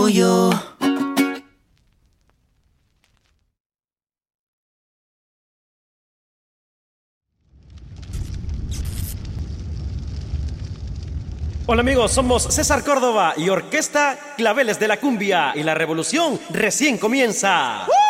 yo. Hola amigos, somos César Córdoba y Orquesta Claveles de la Cumbia y la revolución recién comienza.